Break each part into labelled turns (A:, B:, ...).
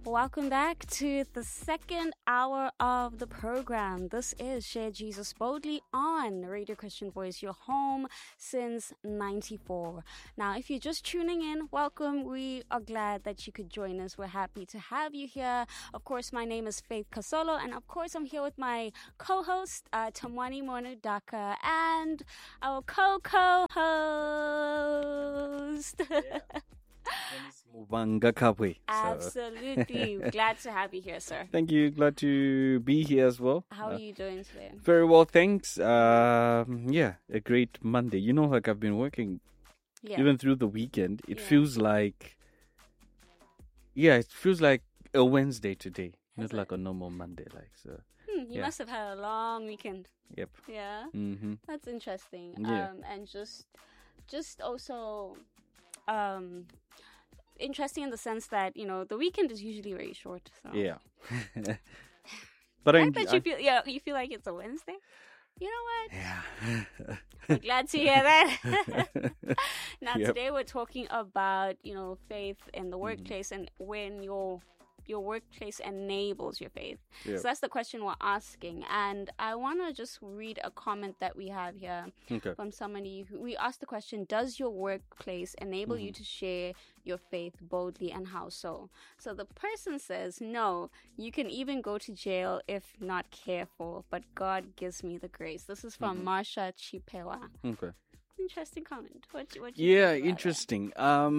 A: Welcome back to the second hour of the program. This is Share Jesus Boldly on Radio Christian Voice, your home since 94. Now, if you're just tuning in, welcome. We are glad that you could join us. We're happy to have you here. Of course, my name is Faith Kasolo, and of course, I'm here with my co-host, Tamwani Monudaka, and our co-co-host.
B: Yeah. Mubanga Kabwe.
A: Absolutely. Glad to have you here, sir.
B: Thank you. Glad to be here as well.
A: How are you doing today?
B: Very well, thanks. A great Monday. You know, like I've been working even through the weekend. It feels like, it feels like a Wednesday today, not like a normal Monday. Like so.
A: You must have had a long weekend.
B: Yep.
A: Yeah.
B: Mm-hmm.
A: That's interesting.
B: Yeah.
A: And just also, interesting in the sense that, you know, the weekend is usually very short. So.
B: Yeah. But
A: I bet you feel like it's a Wednesday. You know what?
B: Yeah.
A: I'm glad to hear that. Now, today we're talking about, you know, faith in the workplace and when your workplace enables your faith.
B: Yep.
A: So that's the question we're asking. And I want to just read a comment that we have here from somebody who we asked the question, does your workplace enable you to share your faith boldly, and how so? So the person says, no, you can even go to jail if not careful, but God gives me the grace. This is from Marsha Chipewa.
B: Okay.
A: Interesting comment. What you think about
B: interesting.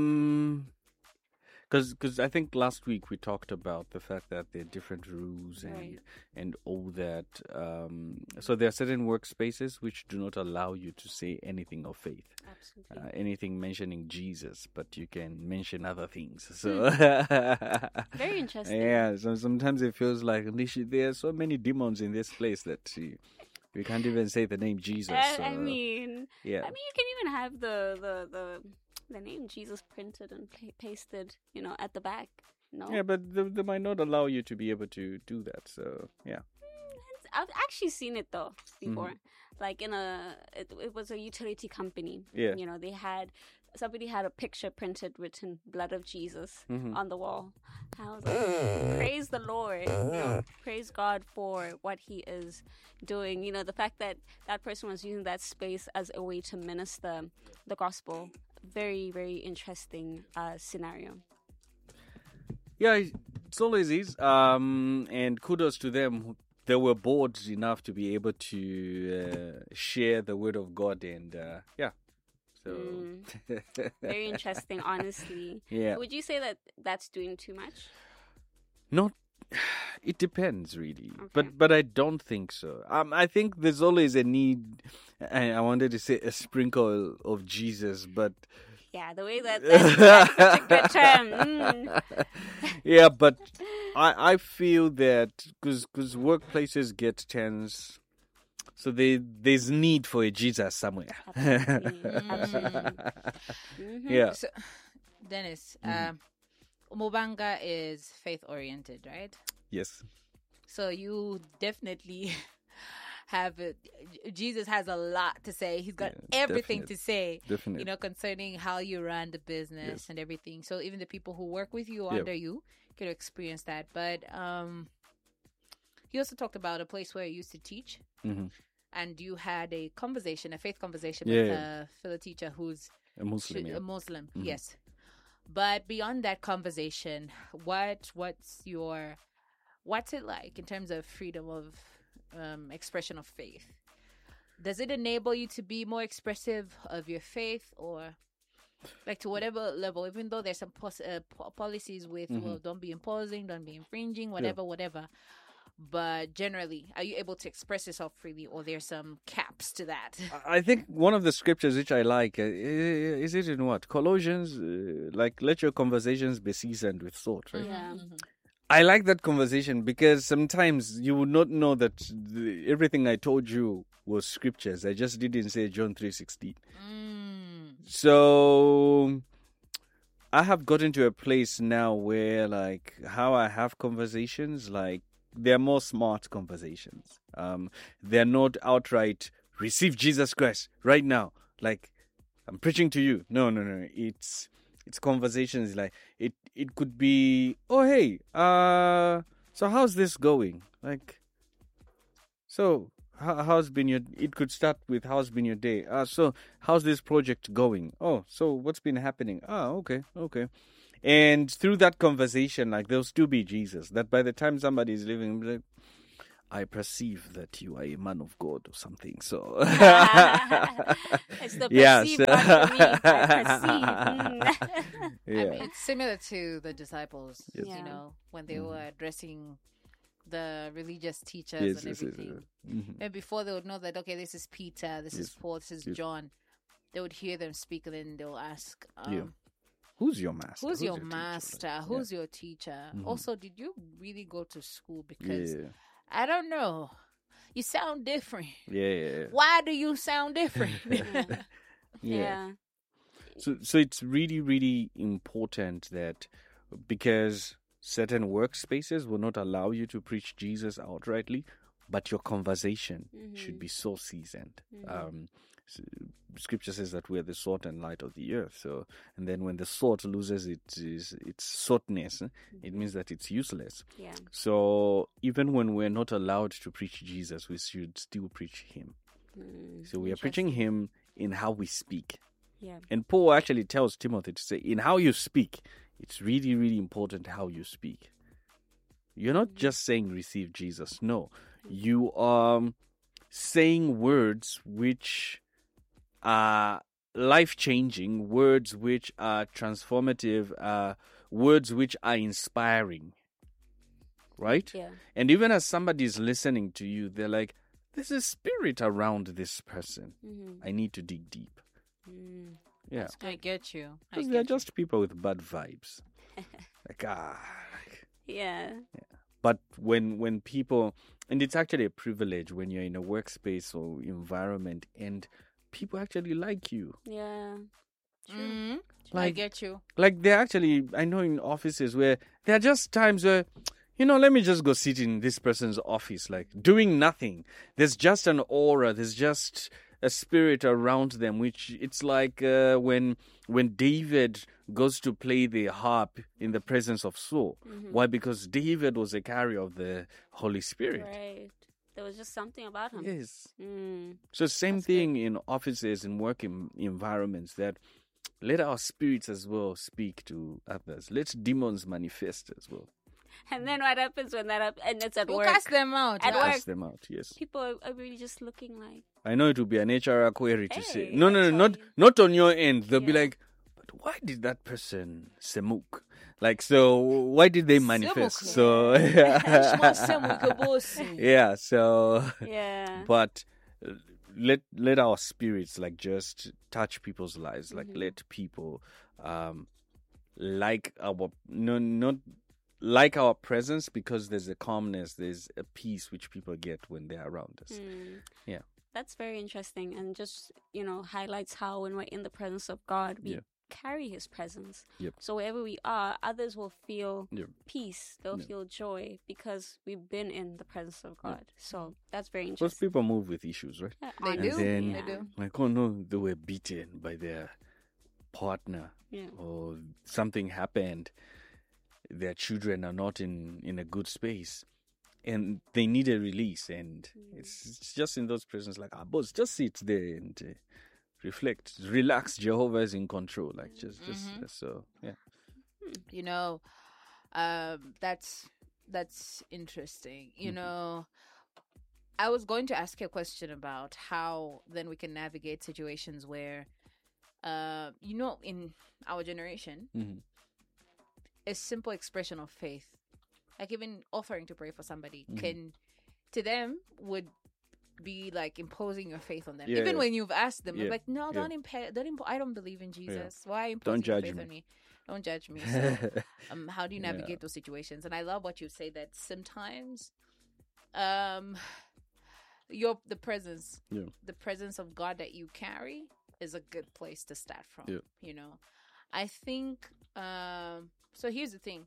B: Because I think last week we talked about the fact that there are different rules and all that. So there are certain workspaces which do not allow you to say anything of faith.
A: Absolutely.
B: Anything mentioning Jesus, but you can mention other things. So
A: very interesting.
B: Yeah, so sometimes it feels like there are so many demons in this place that we can't even say the name Jesus.
A: I mean, you can even have the name Jesus printed and pasted, you know, at the back. No.
B: Yeah, but they might not allow you to be able to do that. So yeah.
A: I've actually seen it though before. Like it was a utility company.
B: Yeah.
A: You know, somebody had a picture printed written blood of Jesus on the wall. I was like, praise the Lord. You know, praise God for what he is doing. You know, the fact that that person was using that space as a way to minister the gospel. Very, very interesting scenario.
B: Yeah, it always is. And kudos to them. They were bold enough to be able to share the word of God. And so
A: very interesting, honestly.
B: Yeah.
A: Would you say that that's doing too much?
B: Not. It depends, really. Okay. But I don't think so. I think there's always a need. I wanted to say a sprinkle of Jesus, but
A: yeah, the way that's such a good term.
B: Yeah, but I feel that because workplaces get tense, so there's need for a Jesus somewhere.
A: Absolutely.
B: Yeah.
C: So, Dennis, Mubanga is faith-oriented, right?
B: Yes.
C: So you definitely have Jesus has a lot to say. He's got everything to say,
B: Definitely.
C: You know, concerning how you run the business and everything. So even the people who work with you, under you, could experience that. But he also talked about a place where you used to teach, and you had a faith conversation with a fellow teacher who's
B: a Muslim.
C: A Muslim, yes. But beyond that conversation, what's it like in terms of freedom of expression of faith? Does it enable you to be more expressive of your faith, or like to whatever level? Even though there's some policies with don't be imposing, don't be infringing, whatever. But generally, are you able to express yourself freely, or there's some caps to that?
B: I think one of the scriptures which I like, is it in what? Colossians? Like, let your conversations be seasoned with salt, right?
A: Yeah.
B: I like that conversation because sometimes you would not know that everything I told you was scriptures. I just didn't say John 3:16. So I have gotten to a place now where, like, how I have conversations, like, they're more smart conversations. They're not outright, receive Jesus Christ right now. Like, I'm preaching to you. No. It's conversations like it could be, oh hey, so how's this going? Like, so how's been your? It could start with how's been your day? So how's this project going? Oh, so what's been happening? Okay. And through that conversation, like there'll still be Jesus. That by the time somebody is leaving, like, I perceive that you are a man of God or something. So
A: it's the perceive part for me. I perceive.
B: Yeah.
C: I mean, it's similar to the disciples,
B: Yes.
C: you know, when they were addressing the religious teachers and everything. And before they would know that, okay, this is Peter, this is Paul, this is John, they would hear them speak and then they'll ask,
B: Who's your master?
C: Who's your master? Who's your teacher? Also, did you really go to school? Because I don't know. You sound different.
B: Yeah.
C: Why do you sound different?
A: Yeah.
B: So it's really, really important that because certain workspaces will not allow you to preach Jesus outrightly, but your conversation should be so seasoned. Scripture says that we're the salt and light of the earth. So, and then when the salt loses its saltness, it means that it's useless.
A: Yeah.
B: So even when we're not allowed to preach Jesus, we should still preach Him. So we are preaching Him in how we speak.
A: Yeah.
B: And Paul actually tells Timothy to say, in how you speak, it's really, really important how you speak. You're not just saying receive Jesus. No, you are saying words which are life-changing, words which are transformative, words which are inspiring. Right?
A: Yeah.
B: And even as somebody is listening to you, they're like, there's a spirit around this person. I need to dig deep. Yeah.
C: I get you.
B: Because they're just people with bad vibes.
A: Yeah.
B: But when people, and it's actually a privilege when you're in a workspace or environment and people actually like you.
A: Yeah.
C: I get you.
B: Like they're actually, I know in offices where there are just times where, let me just go sit in this person's office, like doing nothing. There's just an aura. There's just a spirit around them, which it's like when David goes to play the harp in the presence of Saul. Why? Because David was a carrier of the Holy Spirit.
A: Right. There was just something about him.
B: Yes. So same thing in offices and work environments, that let our spirits as well speak to others. Let demons manifest as well.
A: And then what happens when that happens? And it's at work.
C: Cast them out.
A: At work.
B: Cast them out, yes.
A: People are really just looking like...
B: I know it will be an HR query to say.
A: Hey,
B: No, not on your end. They'll be
A: Yeah.
B: like, but why did that person semuk? Like, so why did they manifest? So, yeah, so,
A: Yeah.
B: but let our spirits like just touch people's lives. Like, let people like our, not like our presence, because there's a calmness, there's a peace which people get when they're around us. Yeah.
A: That's very interesting, and just, highlights how when we're in the presence of God, we carry His presence.
B: Yep.
A: So wherever we are, others will feel
B: Yep.
A: peace. They'll feel joy because we've been in the presence of God. So that's very
B: Most
A: interesting.
B: people move with issues, right?
C: They
A: Honestly,
C: do.
B: then-
C: They do.
B: Like, oh no, they were beaten by their partner,
A: Yeah.
B: or something happened. Their children are not in a good space, and they need a release. And it's just in those presents, like, boss, just sit there and reflect, relax. Jehovah is in control. Like, just so, yeah.
C: That's interesting. I was going to ask you a question about how then we can navigate situations where, in our generation, a simple expression of faith, like even offering to pray for somebody, to them would be like imposing your faith on them.
B: Yeah,
C: even
B: yeah.
C: when you've asked them,
B: Yeah.
C: they're like, no,
B: Yeah.
C: I don't believe in Jesus. Why are you
B: Don't
C: imposing your
B: judge
C: faith
B: me.
C: on me? Don't judge me. So, how do you navigate those situations? And I love what you say, that sometimes, the presence of God that you carry is a good place to start from.
B: Yeah.
C: I think. So here's the thing.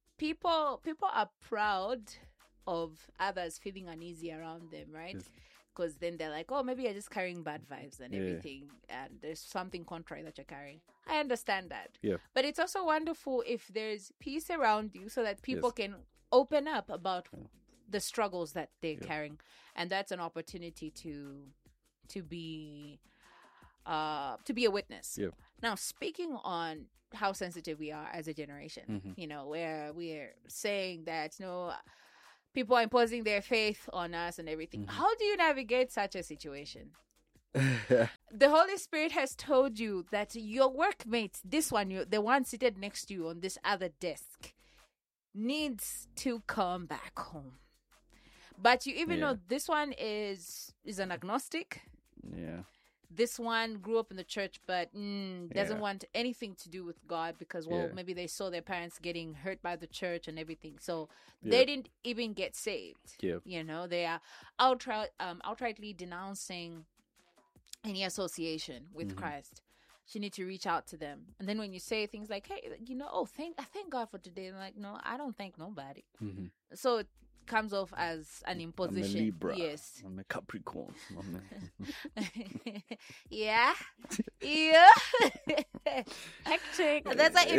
C: People are proud of others feeling uneasy around them, right?
B: Yes.
C: because then they're like, oh, maybe you're just carrying bad vibes and everything, and there's something contrary that you're carrying. I understand that.
B: Yeah.
C: But it's also wonderful if there's peace around you so that people can open up about the struggles that they're carrying. And that's an opportunity to be a witness.
B: Yeah.
C: Now, speaking on how sensitive we are as a generation, where we're saying that, people are imposing their faith on us and everything. How do you navigate such a situation? The Holy Spirit has told you that your workmates, the one seated next to you on this other desk, needs to come back home. But you even know this one is an agnostic.
B: Yeah.
C: This one grew up in the church, but doesn't want anything to do with God because, maybe they saw their parents getting hurt by the church and everything. So they didn't even get saved.
B: Yeah.
C: They are outrightly denouncing any association with Christ. You need to reach out to them. And then when you say things like, hey, I thank God for today. I'm like, no, I don't thank nobody. So it comes off as an imposition.
B: I'm a Libra.
C: Yes.
B: I'm a Capricorn.
C: Yeah.
A: Hectic.
C: That's like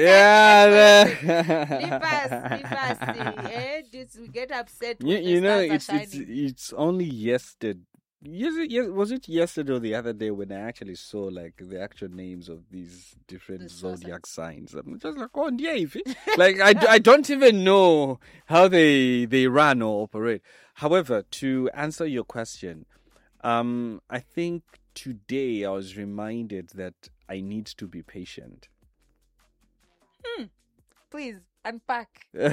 C: we get upset when
B: it's only yesterday. Was it yesterday or the other day when I actually saw like the actual names of these different zodiac signs? I'm just like, oh yeah, like I don't even know how they run or operate. However, to answer your question, I think today I was reminded that I need to be patient.
C: Please unpack.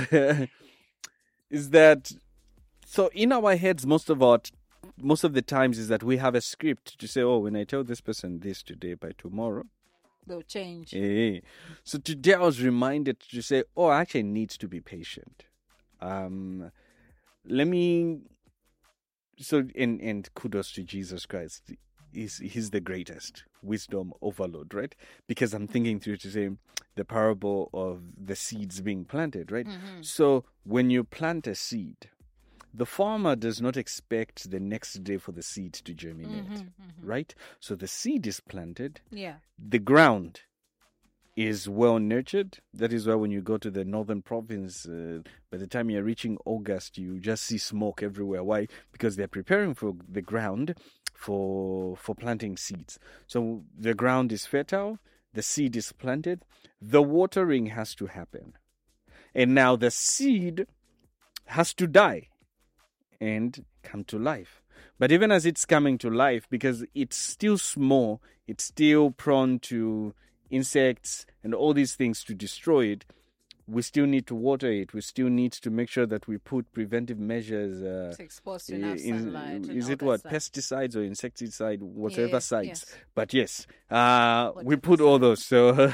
B: Is that so? In our heads, most of the times is that we have a script to say, oh, when I tell this person this today, by tomorrow
C: they'll change.
B: So today I was reminded to say, oh, I actually need to be patient. And kudos to Jesus Christ. He's the greatest wisdom overload, right? Because I'm thinking through to say the parable of the seeds being planted, right? So when you plant a seed, the farmer does not expect the next day for the seed to germinate, right? So the seed is planted.
C: Yeah.
B: The ground is well nurtured. That is why when you go to the northern province, by the time you're reaching August, you just see smoke everywhere. Why? Because they're preparing for the ground for planting seeds. So the ground is fertile. The seed is planted. The watering has to happen. And now the seed has to die and come to life. But even as it's coming to life, because it's still small, it's still prone to insects and all these things to destroy it, we still need to water it. We still need to make sure that we put preventive measures.
C: It's exposed to enough sunlight.
B: Is it what? Pesticides or insecticide, whatever sites.
C: Yes.
B: But yes, we put all those. So,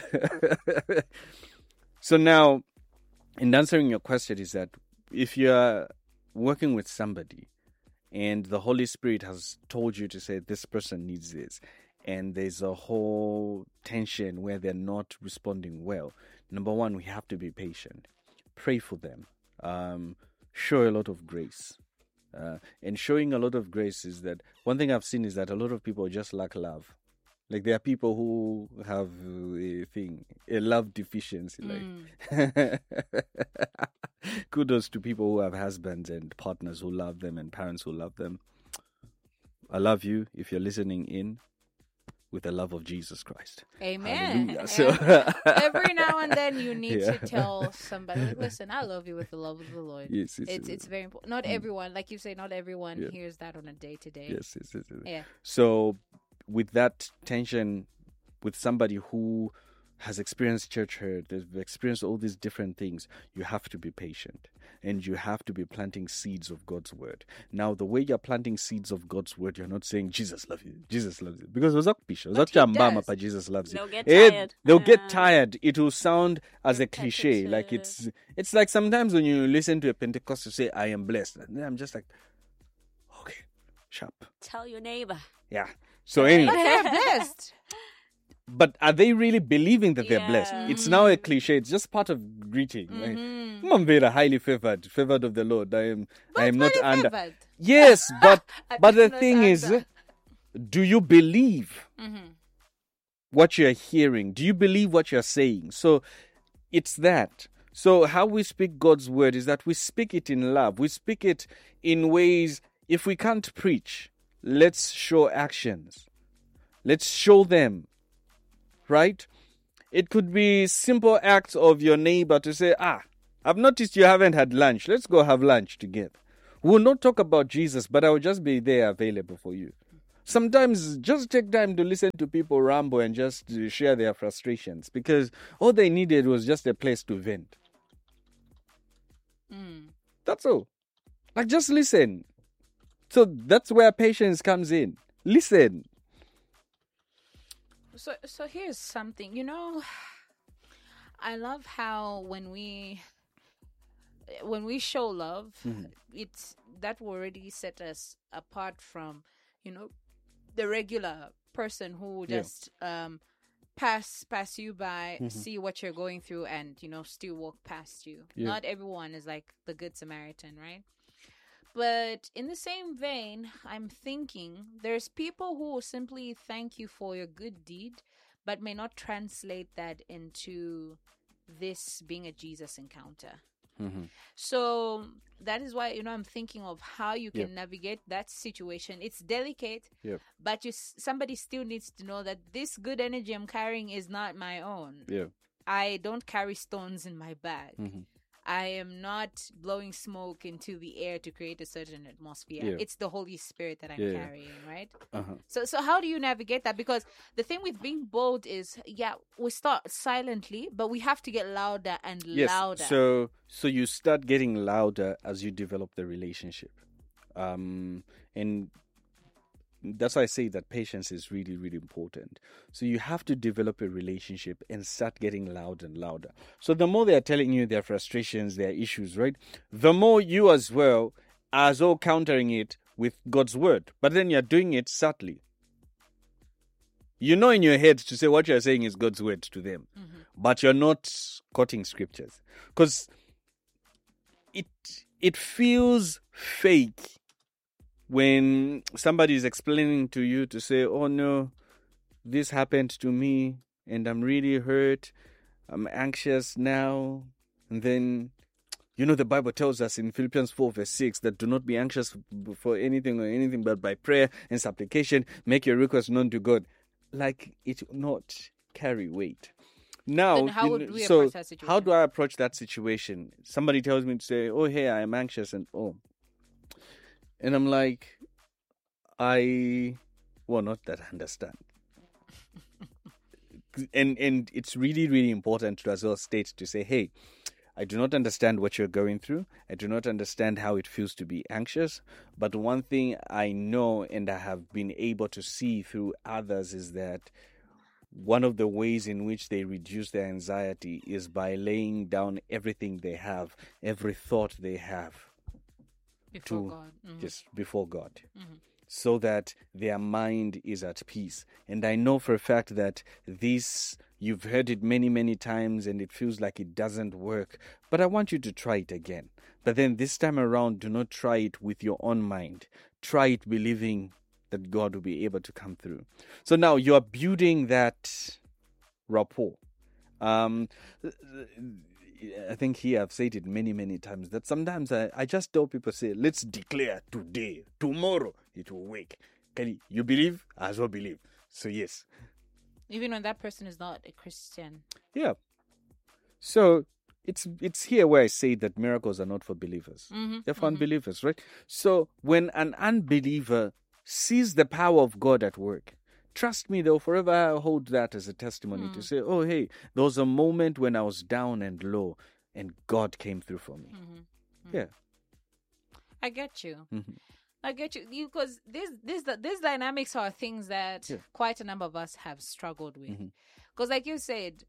B: so now, in answering your question is that if you're working with somebody and the Holy Spirit has told you to say this person needs this, and there's a whole tension where they're not responding well, number one, we have to be patient. Pray for them. Show a lot of grace. And showing a lot of grace is that one thing I've seen is that a lot of people just lack love. Like there are people who have a love deficiency. Like kudos to people who have husbands and partners who love them and parents who love them. I love you if you're listening in with the love of Jesus Christ.
C: Amen.
B: Hallelujah. So
C: every now and then you need to tell somebody, listen, I love you with the love of the Lord.
B: Yes,
C: it's very important. Not everyone, like you say, not everyone hears that on a day-to-day.
B: Yes.
C: Yeah.
B: So with that tension with somebody who has experienced church hurt, they've experienced all these different things, you have to be patient and you have to be planting seeds of God's word. Now, the way you're planting seeds of God's word, you're not saying Jesus loves you, Jesus loves you, because Jesus loves you.
A: They'll get tired.
B: They'll get tired. It will sound as a cliche. Like it's like sometimes when you listen to a Pentecostal say, I am blessed. And then I'm just like, okay, sharp.
A: Tell your neighbor.
B: Yeah. So anyway.
C: They're blessed.
B: But are they really believing that they're blessed? It's now a cliche. It's just part of greeting. I'm very highly favored of the Lord. I am not under. Yes, but the thing is, do you believe what you're hearing? Do you believe what you're saying? So it's that. So how we speak God's word is that we speak it in love. We speak it in ways, if we can't preach, let's show actions. Let's show them, right? It could be simple acts of your neighbor to say, I've noticed you haven't had lunch. Let's go have lunch together. We'll not talk about Jesus, but I will just be there available for you. Sometimes just take time to listen to people ramble and just share their frustrations, because all they needed was just a place to vent. That's all. Like, just listen. So that's where patience comes in. Listen.
C: So here's something. I love how when we show love, it's that will already set us apart from, the regular person who just pass you by, see what you're going through, and still walk past you. Not everyone is like the Good Samaritan, right? But in the same vein, I'm thinking there's people who will simply thank you for your good deed, but may not translate that into this being a Jesus encounter. So that is why I'm thinking of how you can navigate that situation. It's delicate, but somebody still needs to know that this good energy I'm carrying is not my own. I don't carry stones in my bag. I am not blowing smoke into the air to create a certain atmosphere. It's the Holy Spirit that I'm carrying, right? So how do you navigate that? Because the thing with being bold is, we start silently, but we have to get louder and louder.
B: So you start getting louder as you develop the relationship. And that's why I say that patience is really, really important. So you have to develop a relationship and start getting louder and louder. So the more they're telling you their frustrations, their issues, right? The more you as well are all countering it with God's word. But then you're doing it subtly. In your head to say what you're saying is God's word to them. But you're not quoting scriptures. Because it feels fake when somebody is explaining to you to say, oh no, this happened to me and I'm really hurt. I'm anxious now. And then, the Bible tells us in Philippians 4 verse 6 that do not be anxious for anything, but by prayer and supplication, make your request known to God. Like, it will not carry weight. Now,
C: then how would we approach that situation?
B: How do I approach that situation? Somebody tells me to say, oh, hey, I am anxious, and I'm like, not that I understand. and it's really, really important to as well state to say, hey, I do not understand what you're going through. I do not understand how it feels to be anxious. But one thing I know and I have been able to see through others is that one of the ways in which they reduce their anxiety is by laying down everything they have, every thought they have before God, so that their mind is at peace. And I know for a fact that this, you've heard it many, many times and it feels like it doesn't work, but I want you to try it again. But then this time around, do not try it with your own mind. Try it believing that God will be able to come through. So now you are building that rapport. I think here I've said it many, many times that sometimes I just tell people, say, let's declare today, tomorrow it will work. Kelly, you believe? I as well believe. So yes.
C: Even when that person is not a Christian.
B: Yeah. So it's here where I say that miracles are not for believers. They're for unbelievers, right? So when an unbeliever sees the power of God at work, trust me, they'll forever hold that as a testimony to say, oh, hey, there was a moment when I was down and low and God came through for me. Yeah.
C: I get you. I get you. Because these dynamics are things that quite a number of us have struggled with. Because like you said,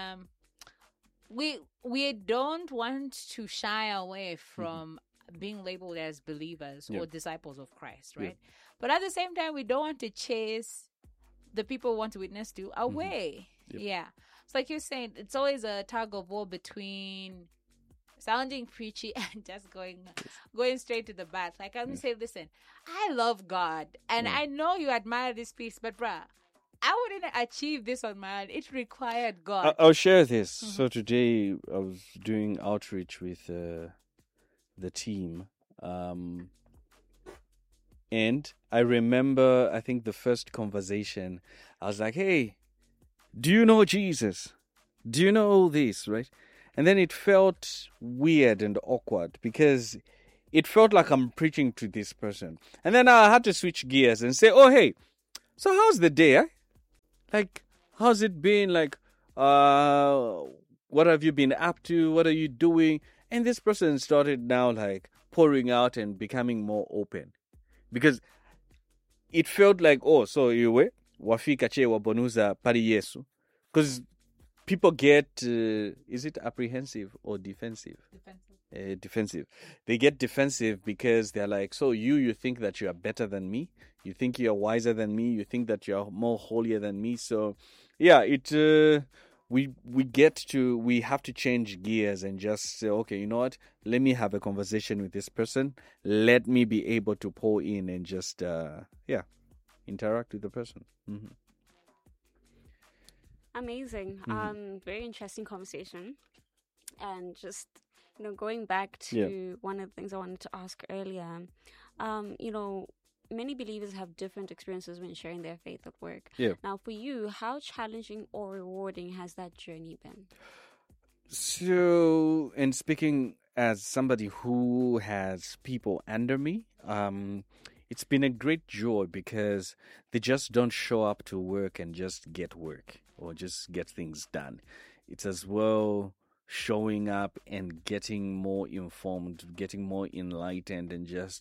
C: we don't want to shy away from being labeled as believers or disciples of Christ, right? But at the same time, we don't want to chase the people we want to witness to away. It's like you're saying, it's always a tug of war between sounding preachy and just going straight to the bat. Like I'm say, listen, I love God and I know you admire this piece, but bruh, I wouldn't achieve this on my own. It required God.
B: I'll share this. So today I was doing outreach with the team. And I remember, I think the first conversation, I was like, hey, do you know Jesus? Do you know this, right? And then it felt weird and awkward because it felt like I'm preaching to this person. And then I had to switch gears and say, oh, hey, so how's the day? Like, how's it been? Like, what have you been up to? What are you doing? And this person started now like pouring out and becoming more open. Because it felt like, oh, so you were wafika che wabonuza pari Yesu. Because people get, is it apprehensive or defensive? Defensive. They get defensive because they're like, so you think that you are better than me? You think you're wiser than me? You think that you're more holier than me? So, yeah, we have to change gears and just say, okay, you know what? Let me have a conversation with this person. Let me be able to pour in and just, interact with the person. Mm-hmm.
A: Amazing. Very interesting conversation. And just, going back to one of the things I wanted to ask earlier, many believers have different experiences when sharing their faith at work.
B: Yeah.
A: Now, for you, how challenging or rewarding has that journey been?
B: So, and speaking as somebody who has people under me, it's been a great joy because they just don't show up to work and just get work or just get things done. It's as well showing up and getting more informed, getting more enlightened, and just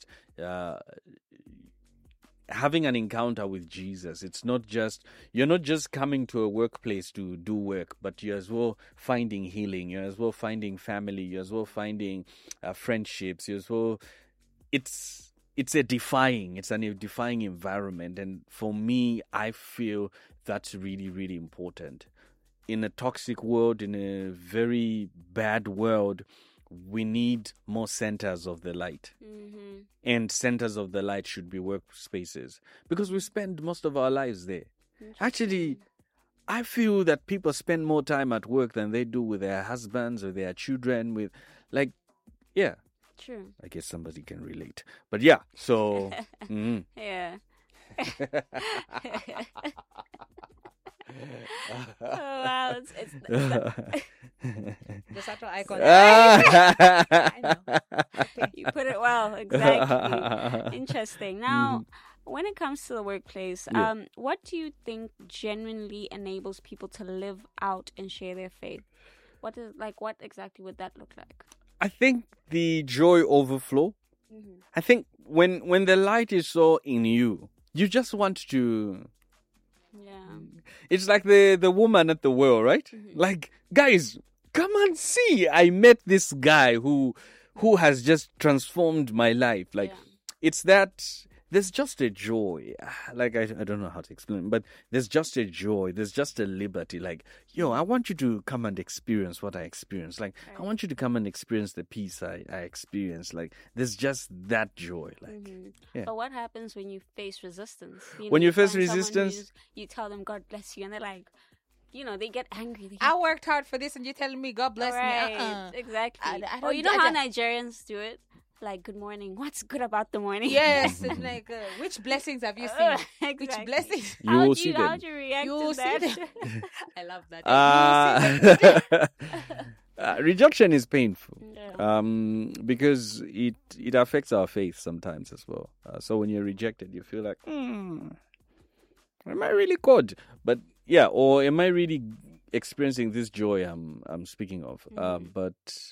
B: having an encounter with Jesus. It's not just, you're not just coming to a workplace to do work, but you're as well finding healing, you're as well finding family, you're as well finding friendships, you're as well, it's a defying environment. And for me, I feel that's really, really important. In a toxic world, in a very bad world, we need more centers of the light. Mm-hmm. And centers of the light should be workspaces because we spend most of our lives there. Actually, I feel that people spend more time at work than they do with their husbands or their children.
A: True.
B: I guess somebody can relate. But yeah, so... mm-hmm.
A: Yeah. Oh, wow. It's
C: the subtle icon.
A: I know. You put it well. Exactly. Interesting. Now, when it comes to the workplace, what do you think genuinely enables people to live out and share their faith? What exactly would that look like?
B: I think the joy overflow. Mm-hmm. I think when the light is so in you, you just want to...
A: Yeah.
B: It's like the woman at the well, right? Mm-hmm. Like, guys, come and see. I met this guy who has just transformed my life. Like, it's that there's just a joy. Like, I don't know how to explain, but there's just a joy. There's just a liberty. Like, I want you to come and experience what I experienced. Like, I want you to come and experience the peace I experienced. Like, there's just that joy. Like,
A: But what happens when you face resistance?
B: When you face resistance,
A: you tell them, God bless you, and they're like, they get angry.
C: I worked hard for this, and you're telling me, God bless me.
A: Exactly. How Nigerians do it? Like, good morning. What's good about the morning?
C: Yes. It's like, which blessings have you seen?
A: Exactly.
C: Which blessings?
B: How'd you
A: react to that?
C: I love that.
B: Rejection is painful because it affects our faith sometimes as well. So when you're rejected, you feel like, am I really good? But or am I really experiencing this joy I'm speaking of? But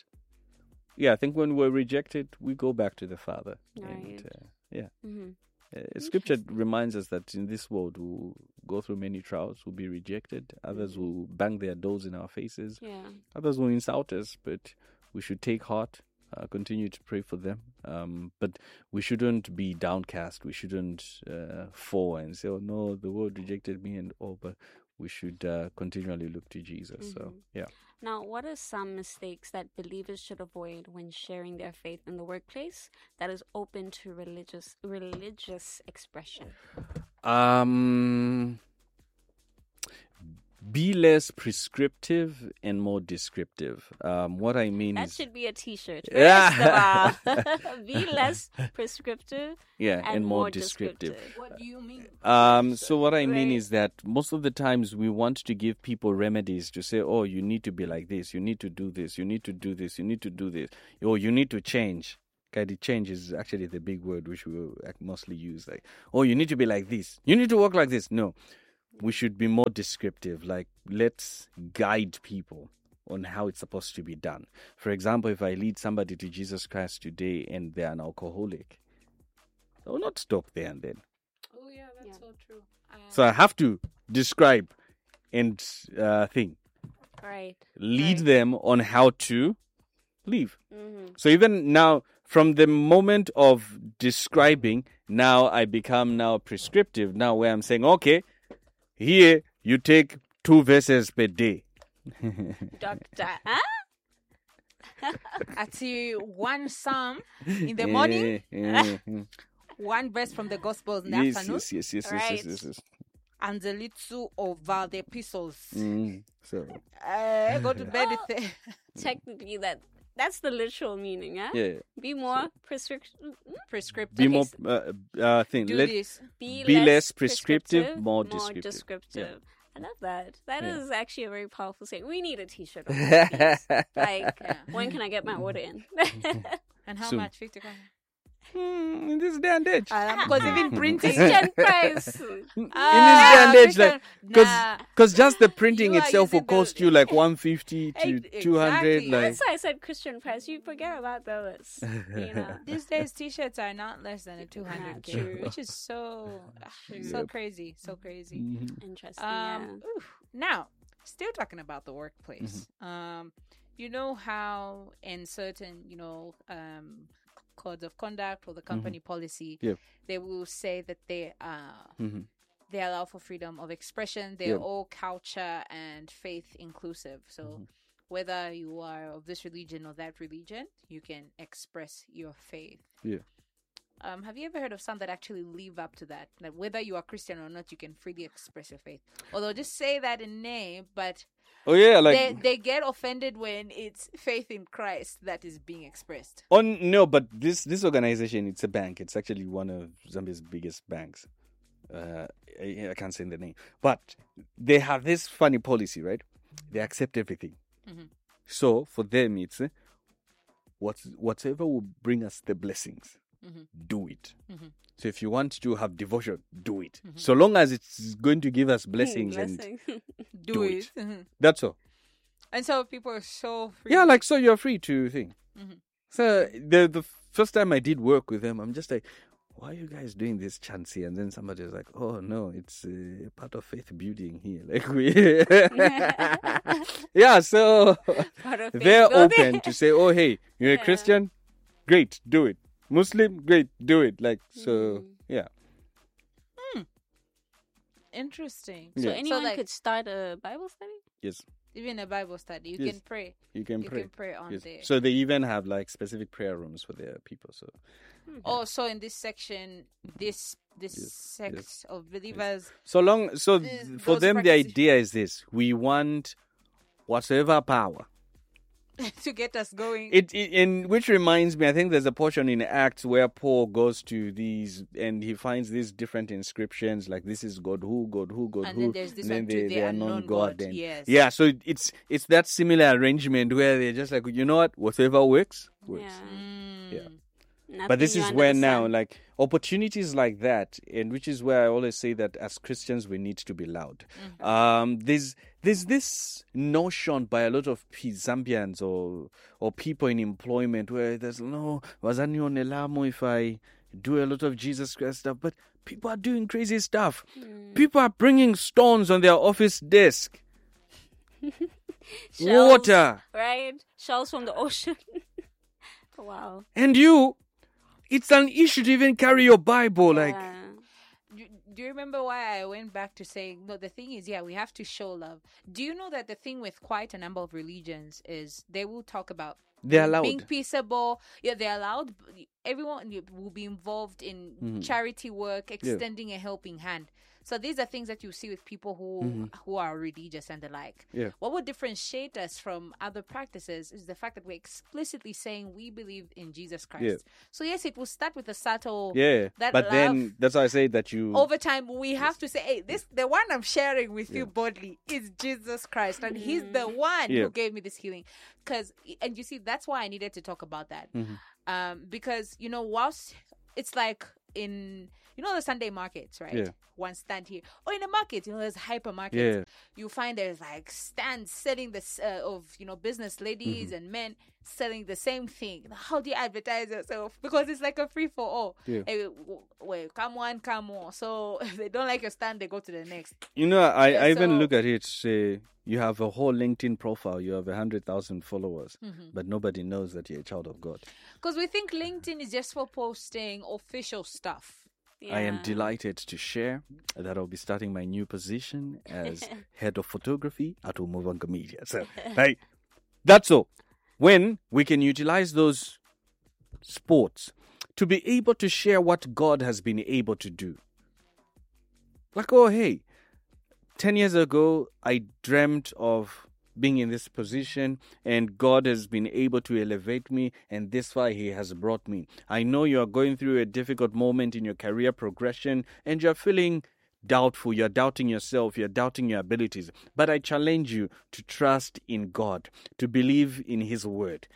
B: I think when we're rejected, we go back to the Father.
A: Right.
B: And, Scripture reminds us that in this world we'll go through many trials, we'll be rejected. Others will bang their doors in our faces.
A: Yeah.
B: Others will insult us, but we should take heart, continue to pray for them. But we shouldn't be downcast. We shouldn't fall and say, oh no, the world rejected me and all. But we should continually look to Jesus. So, yeah.
A: Now, what are some mistakes that believers should avoid when sharing their faith in the workplace that is open to religious expression?
B: Be less prescriptive and more descriptive. What I mean
A: that
B: is...
A: should be a t-shirt. First of all, be less prescriptive
B: and more descriptive.
C: What do you mean?
B: So what I mean is that most of the times we want to give people remedies to say, oh, you need to be like this, you need to do this, you need to do this, you need to do this, or you need to change. Okay, the change is actually the big word which we mostly use. Like, oh, you need to be like this, you need to work like this. No. We should be more descriptive, like let's guide people on how it's supposed to be done. For example, if I lead somebody to Jesus Christ today and they're an alcoholic, I will not stop there and then.
C: Oh, yeah, that's so true.
B: So I have to describe and lead them on how to live.
A: Mm-hmm.
B: So even now, from the moment of describing, now I become now prescriptive, now where I'm saying, okay, here, you take 2 verses per day.
A: Doctor, huh?
C: Actually, 1 psalm in the morning, 1 verse from the Gospels in the afternoon.
B: Yes.
C: And the little of the epistles.
B: So,
C: go to bed with it.
A: Technically, that's the literal meaning, huh?
B: Yeah.
A: Be more
C: prescriptive.
B: Be more
C: this.
A: Be
B: less prescriptive, more descriptive.
A: Yeah. I love that. That is actually a very powerful saying. We need a t-shirt on that, like, when can I get my order in?
C: And how much? 50 crowns?
B: In this day and age.
C: Because even printing.
A: Price.
B: In this day and age, like, because just the printing itself will cost you like 150 to 200. Like,
A: that's why I said Christian price. You forget about those.
C: These days, t-shirts are not less than a 200K, which is so crazy. So crazy.
B: Mm-hmm.
A: Interesting.
C: Now, still talking about the workplace. Mm-hmm. You know how in certain, codes of conduct or the company policy, they will say that they allow for freedom of expression. They're all culture and faith inclusive. So whether you are of this religion or that religion, you can express your faith.
B: Yeah.
C: Have you ever heard of some that actually live up to that? That whether you are Christian or not, you can freely express your faith. Although just say that in name, but they get offended when it's faith in Christ that is being expressed.
B: No, but this organization, it's a bank. It's actually one of Zambia's biggest banks. I can't say the name, but they have this funny policy, right? They accept everything. Mm-hmm. So for them, it's whatever will bring us the blessings, do it. Mm-hmm. So if you want to have devotion, do it. Mm-hmm. So long as it's going to give us blessings and do it. Mm-hmm. That's all.
C: And so people are so free.
B: Yeah, like, so you're free to think. Mm-hmm. So the first time I did work with them, I'm just like, why are you guys doing this chancy? And then somebody was like, oh no, it's part of faith building here. Like so they're open to say, oh hey, you're a Christian? Great, do it. Muslim, great, do it. Like, so, yeah.
C: Interesting.
A: So anyone could start a Bible study?
B: Yes.
C: Even a Bible study. You can pray.
B: You can pray
C: on there.
B: So they even have like specific prayer rooms for their people. So.
C: So in this section, this sect of believers.
B: For them, the idea is this: we want whatsoever power
C: to get us going.
B: Which reminds me, I think there's a portion in Acts where Paul goes to these and he finds these different inscriptions, like this is God who, God who, God
C: and
B: who.
C: Then there's this
B: and
C: one
B: then
C: to
B: they
C: the
B: are
C: unknown God. Then. Yes.
B: Yeah, so it's that similar arrangement where they're just like, you know what, whatever works. Yeah. But this is where now, like, opportunities like that, and which is where I always say that as Christians we need to be loud. Mm-hmm. There's this notion by a lot of Zambians or people in employment where there's no wazani onelamo if I do a lot of Jesus Christ stuff, but people are doing crazy stuff. People are bringing stones on their office desk,
A: shells,
B: water,
A: right? Shells from the ocean. Wow.
B: And it's an issue to even carry your Bible, like.
C: do you remember why I went back to saying, no, the thing is, we have to show love. Do you know that the thing with quite a number of religions is they will talk about
B: they're allowed
C: being peaceable? Yeah, they're allowed. Everyone will be involved in charity work, extending a helping hand. So these are things that you see with people who are religious and the like.
B: Yeah.
C: What would differentiate us from other practices is the fact that we're explicitly saying we believe in Jesus Christ. Yeah. So yes, it will start with a subtle.
B: Yeah. But then that's why I say that over
C: time we have to say, hey, the one I'm sharing with you boldly is Jesus Christ, and He's the one who gave me this healing. And you see, that's why I needed to talk about that. Because whilst it's like in the Sunday markets, right?
B: Yeah.
C: One stand here, or in a market, there's hypermarkets. Yeah. You find there's like stands selling this of business ladies and men selling the same thing. How do you advertise yourself? Because it's like a free for all.
B: Yeah.
C: Hey, wait, come on. So if they don't like your stand, they go to the next.
B: I even look at it. Say you have a whole LinkedIn profile. You have 100,000 followers, but nobody knows that you're a child of God.
C: Because we think LinkedIn is just for posting official stuff.
B: Yeah. I am delighted to share that I'll be starting my new position as head of photography at Umuvanga Media. So, right, that's all. When we can utilize those sports to be able to share what God has been able to do. Like, oh, hey, 10 years ago, I dreamt of being in this position, and God has been able to elevate me, and this far He has brought me. I know you are going through a difficult moment in your career progression, and you're feeling doubtful, you're doubting yourself, you're doubting your abilities. But I challenge you to trust in God, to believe in His word.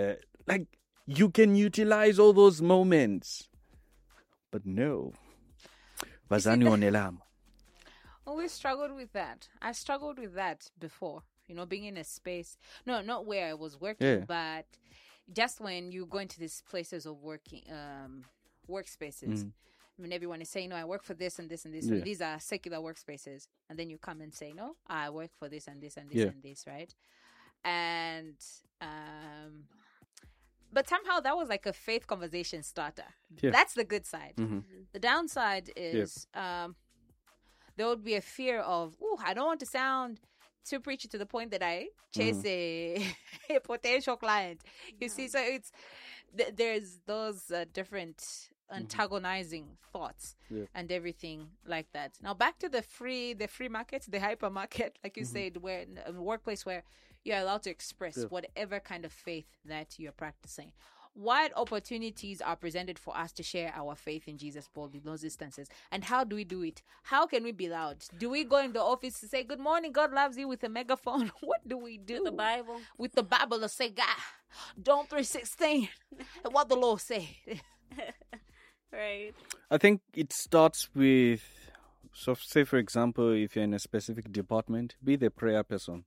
B: You can utilize all those moments. But no. Bazani onelam.
C: We struggled with that. I struggled with that before. Being in a space, no, not where I was working, but just when you go into these places of working, workspaces, when everyone is saying, no, I work for this and this and this, and these are secular workspaces, and then you come and say, no, I work for this and this and this and this, right? And, but somehow that was like a faith conversation starter. Yeah. That's the good side. The downside is, there would be a fear of, I don't want to sound too preachy to the point that I chase a potential client. You see, so there's those different antagonizing thoughts and everything like that. Now back to the free markets, the hypermarket, like you said, where in a workplace where you're allowed to express whatever kind of faith that you're practicing. What opportunities are presented for us to share our faith in Jesus boldly in those instances? And how do we do it? How can we be loud? Do we go in the office to say, good morning, God loves you with a megaphone? What do we do?
A: With the Bible.
C: With the Bible to say, God, John 3:16, what the Lord say.
A: Right.
B: I think it starts with, so say for example, if you're in a specific department, be the prayer person.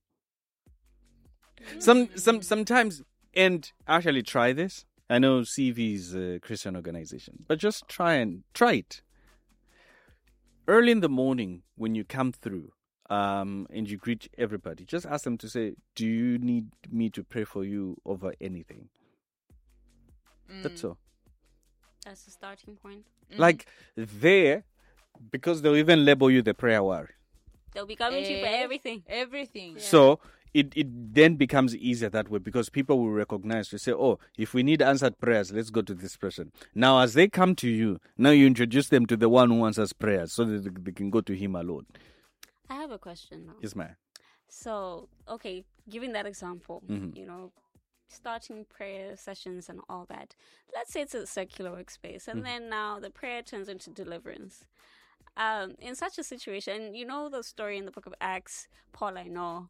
B: Sometimes, and actually try this. I know CV is a Christian organization, but just try it. Early in the morning when you come through and you greet everybody, just ask them to say, do you need me to pray for you over anything? That's all.
A: That's the starting point.
B: Like there, because they'll even label you the prayer warrior.
A: They'll be coming to you for everything.
C: Everything.
B: Yeah. So it then becomes easier that way because people will recognize to say, oh, if we need answered prayers, let's go to this person. Now, as they come to you, now you introduce them to the one who answers prayers so that they can go to him alone.
A: I have a question now.
B: Yes, ma'am.
A: So, okay, giving that example, starting prayer sessions and all that. Let's say it's a secular workspace, and then now the prayer turns into deliverance. In such a situation, the story in the book of Acts, Paul, I know,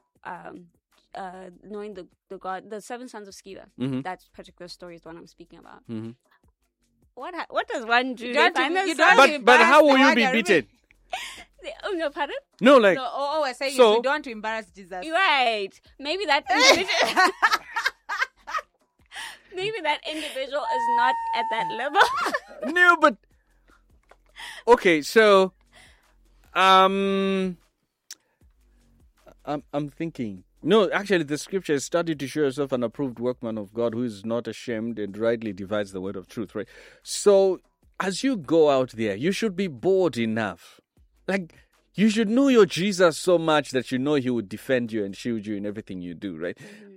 A: knowing the 7 sons of Sceva. That particular story is the one I'm speaking about. What does one do?
B: But how will you be beaten?
A: No, pardon?
B: No, like...
C: No, I say you don't want to embarrass Jesus.
A: Right. Maybe that individual is not at that level.
B: No, but... Okay, so... I'm thinking... No, actually, the scripture is study to show yourself an approved workman of God who is not ashamed and rightly divides the word of truth, right? So, as you go out there, you should be bold enough. Like, you should know your Jesus so much that you know he would defend you and shield you in everything you do, right?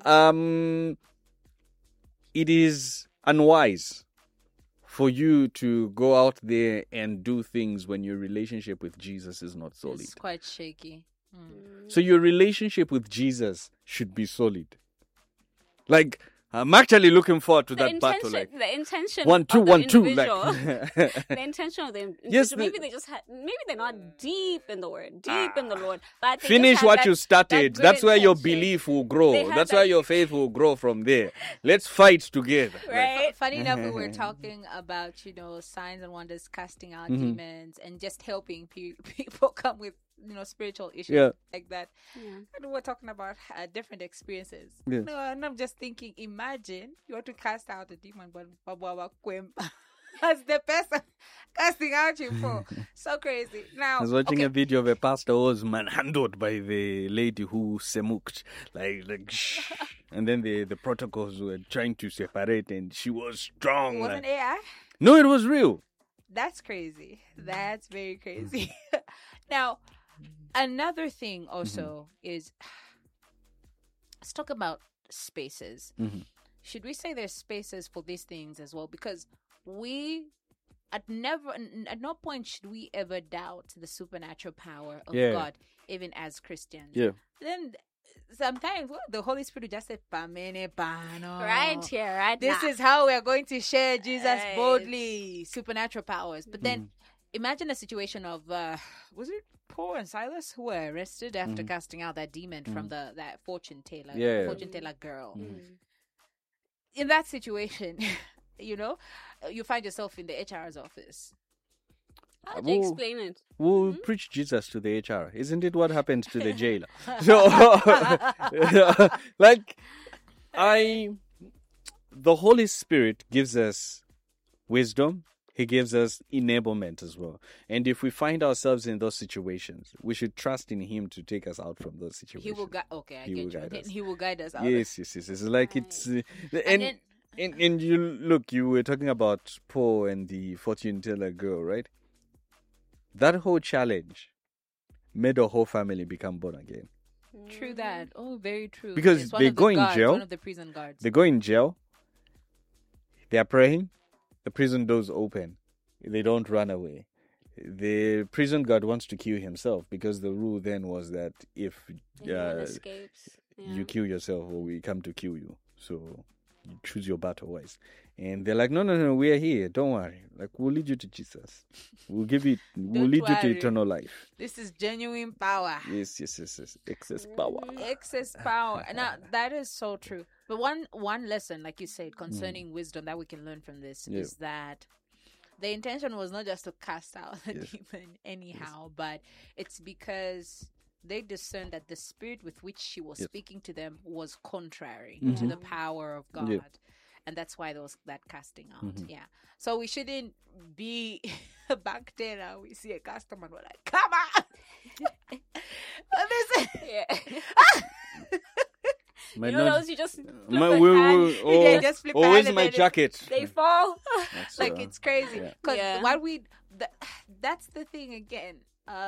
B: It is unwise for you to go out there and do things when your relationship with Jesus is not solid.
C: It's quite shaky.
B: So your relationship with Jesus should be solid. Like, I'm actually looking forward to that battle. Like,
A: the intention
B: 1 2
A: of the
B: 1 2
A: individual.
B: like
A: The intention of the individual.
B: Yes,
A: maybe they're not deep in the word, deep in the Lord. But they
B: finish
A: just
B: what
A: had
B: you started.
A: that
B: That's where your
A: intention.
B: belief will grow. That's
A: that-
B: where your faith will grow from there. Let's fight together.
A: Right?
C: Funny enough, we were talking about, signs and wonders, casting out demons, and just helping people come with, spiritual issues like that.
A: Yeah.
C: And we're talking about different experiences.
B: Yeah.
C: No, and I'm just thinking, imagine you want to cast out a demon, but as the person casting out you for. So crazy. Now,
B: I was watching a video of a pastor who was manhandled by the lady who semuked, like shh. And then the protocols were trying to separate, and she was strong.
C: It wasn't AI?
B: No, it was real.
C: That's crazy. That's very crazy. Now, another thing also is, let's talk about spaces. Should we say there's spaces for these things as well? Because at no point should we ever doubt the supernatural power of God, even as Christians.
B: Yeah.
C: Then sometimes the Holy Spirit just said, "Pamene pano."
A: Right here, right
C: This
A: now.
C: is how we are going to share Jesus boldly, supernatural powers. But then imagine a situation of, was it Paul and Silas who were arrested after casting out that demon from that fortune teller girl. In that situation, you find yourself in the HR's office.
A: How do you explain it?
B: We'll preach Jesus to the HR. Isn't it what happened to the jailer? So, the Holy Spirit gives us wisdom. He gives us enablement as well. And if we find ourselves in those situations, we should trust in Him to take us out from those situations.
C: He will guide. Okay, I get you. He will guide us out.
B: Yes. It's like it's and you look. You were talking about Paul and the fortune teller girl, right? That whole challenge made the whole family become born again.
C: True that. Oh, very true.
B: Because they go in jail.
C: One of the prison guards.
B: They go in jail. They are praying. The prison doors open. They don't run away. The prison guard wants to kill himself because the rule then was that if
A: Escapes.
B: you kill yourself or we come to kill you. So you choose your battle wise. And they're like, no, we are here. Don't worry. Like, we'll lead you to Jesus. We'll lead you to eternal life.
C: This is genuine power.
B: Yes. Excess power.
C: Excess power. Now, that is so true. But one lesson, like you said, concerning wisdom that we can learn from this is that the intention was not just to cast out the demon anyhow, but it's because they discerned that the spirit with which she was speaking to them was contrary to the power of God. And that's why there was that casting out. Yeah. So we shouldn't be back then. We see a customer and we're like, come on.
A: Those you just flip
C: just flip
B: where's my jacket?
A: They fall.
C: Like it's crazy. Because that's the thing again.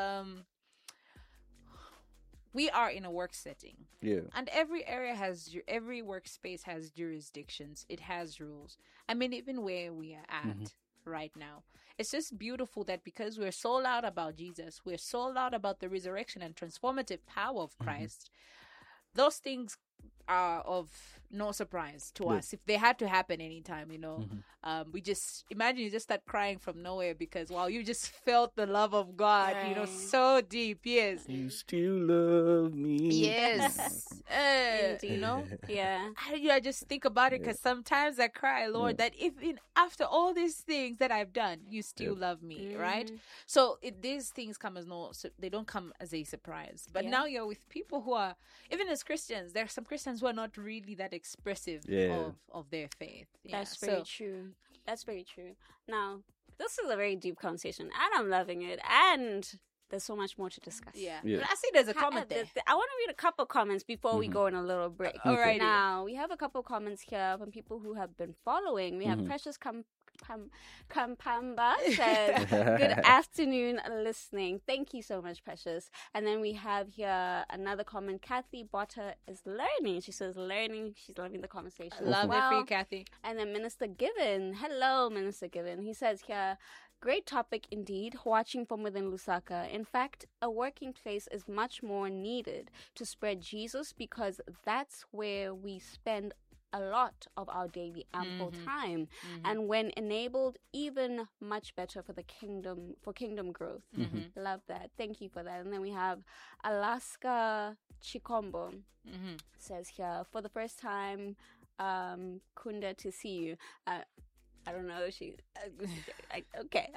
C: We are in a work setting.
B: Yeah.
C: And every workspace has jurisdictions. It has rules. I mean, even where we are at right now, it's just beautiful that because we're so loud about Jesus, we're so loud about the resurrection and transformative power of Christ, those things are of no surprise to us. If they had to happen anytime, we just imagine you just start crying from nowhere because you just felt the love of God, so deep. Yes,
B: you still love me.
C: Yes,
A: Yeah.
C: I just think about it because sometimes I cry, Lord, that even after all these things that I've done, you still love me, right? So these things come they don't come as a surprise. But now you're with people who are, even as Christians, there are some Christians who are not really that expressive of their faith.
A: That's very true. That's very true. Now, this is a very deep conversation, and I'm loving it. And there's so much more to discuss.
C: Yeah. I see there's a comment there.
A: I want to read a couple comments before we go on a little break.
C: All right.
A: Now, we have a couple comments here from people who have been following. We have Precious Kampamba says, good afternoon, listening. Thank you so much, Precious. And then we have here another comment. Kathy Botter is learning. She says, learning. She's loving the conversation.
C: Love it for you, Kathy.
A: And then Minister Given. Hello, Minister Given. He says here, great topic indeed, watching from within Lusaka. In fact, a working place is much more needed to spread Jesus because that's where we spend a lot of our daily ample time, and when enabled, even much better for kingdom growth. Love that. Thank you for that. And then we have Alaska Chikombo says here, for the first time, Kunda, to see you. I don't know if she okay.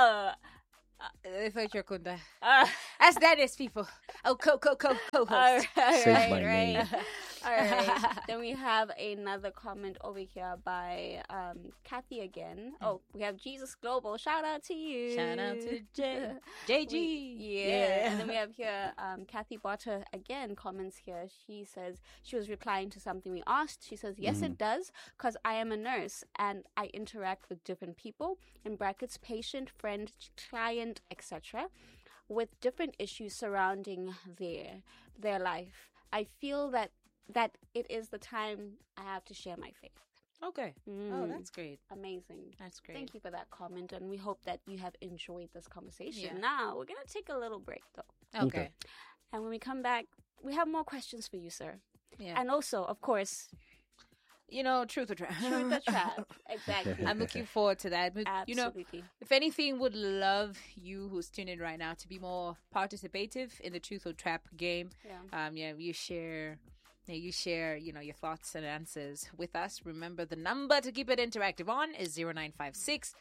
C: If I your Kunda. As that is, people. Oh, co-host.
B: Says my name.
A: All right. Then we have another comment over here by Kathy again. Oh, we have Jesus Global. Shout out to you.
C: Shout out to JG.
A: Yeah. And then we have here Kathy Botter again comments here. She says she was replying to something we asked. She says, yes, it does, because I am a nurse and I interact with different people, in brackets, patient, friend, client, etc., with different issues surrounding their life. I feel that it is the time I have to share my faith.
C: Okay. Oh, that's great.
A: Amazing.
C: That's great.
A: Thank you for that comment, and we hope that you have enjoyed this conversation.
C: Yeah.
A: Now, we're going to take a little break, though.
C: Okay.
A: And when we come back, we have more questions for you, sir.
C: Yeah.
A: And also, of course,
C: truth or trap.
A: truth or trap. Exactly.
C: I'm looking forward to that. But,
A: Absolutely.
C: if anything, would love you who's tuned in right now to be more participative in the truth or trap game.
A: Yeah.
C: You share your thoughts and answers with us. Remember, the number to keep it interactive on is 0956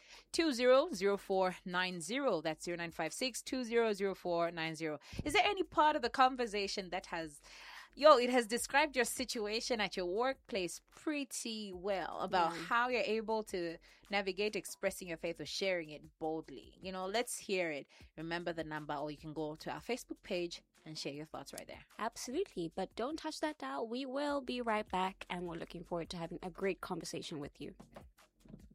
C: 200490. That's 0956 200490. Is there any part of the conversation that it has described your situation at your workplace pretty well about how you're able to navigate expressing your faith or sharing it boldly? Let's hear it. Remember the number, or you can go to our Facebook page and share your thoughts right there.
A: Absolutely. But don't touch that dial. We will be right back, and we're looking forward to having a great conversation with you.